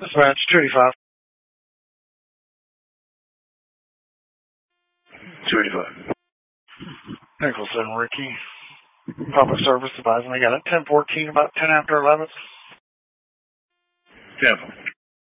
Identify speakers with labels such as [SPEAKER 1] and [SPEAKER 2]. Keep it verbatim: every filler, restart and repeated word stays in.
[SPEAKER 1] Dispatch two eighty-five.
[SPEAKER 2] two eighty-five.
[SPEAKER 1] Nicholson, Ricky. Public service advising they got at ten fourteen, about ten after eleven.
[SPEAKER 2] Tampa.